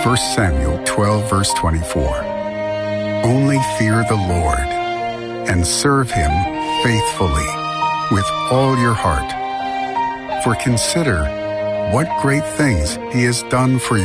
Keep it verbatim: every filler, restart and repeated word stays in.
First Samuel twelve, verse twenty-four. Only fear the Lord and serve him faithfully with all your heart. For consider what great things he has done for you.